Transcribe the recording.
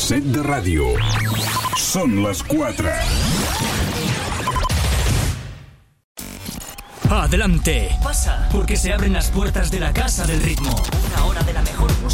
set de ràdio. Són les 4. Adelante. Pasa, porque se abren las puertas de la Casa del Ritmo. Una hora de la mejor música.